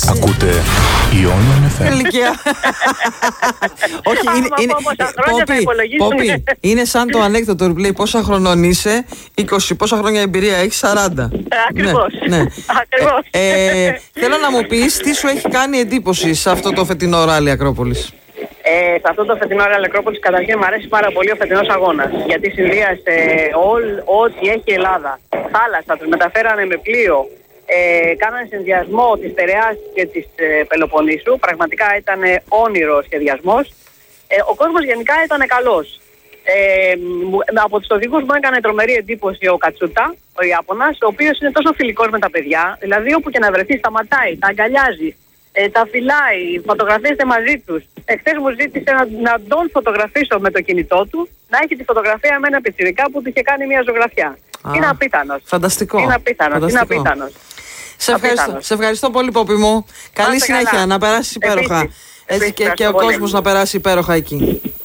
Ακούτε Ionian FM. Ηλικία. Όχι, είναι. Πόπι, είναι σαν το ανέκδοτο που λέει πόσα χρονών είσαι, 20, πόσα χρόνια εμπειρία έχεις, 40. Ακριβώς. Ναι. Ακριβώς. Θέλω να μου πεις τι σου έχει κάνει εντύπωση σε αυτό το φετινό ράλι Ακρόπολης. Σε αυτό το φετινό ράλι Ακρόπολης καταρχήν μου αρέσει πάρα πολύ ο φετινός αγώνας. Γιατί συνδύασε ό,τι έχει η Ελλάδα. Θάλασσα, τους μεταφέρανε με πλοίο. Κάνανε συνδυασμό της Πειραιάς και της Πελοποννήσου. Πραγματικά ήταν όνειρο σχεδιασμός. Ο κόσμος γενικά ήταν καλός. Από τους οδηγούς μου έκανε τρομερή εντύπωση ο Κατσούτα, ο Ιάπωνας, ο οποίος είναι τόσο φιλικός με τα παιδιά. Δηλαδή όπου και να βρεθεί σταματάει, τα αγκαλιάζει, τα φυλάει, φωτογραφίζεται μαζί τους. Εχθές μου ζήτησε να τον φωτογραφίσω με το κινητό του, να έχει τη φωτογραφία με ένα πιτσιρικά που του είχε κάνει μια ζωγραφιά. Είναι απίθανος. Φανταστικό. Είναι απίθανος. Σε ευχαριστώ πολύ, Πόπι μου. Καλή συνέχεια, να περάσεις υπέροχα. Έτσι και ο κόσμος να περάσει υπέροχα εκεί.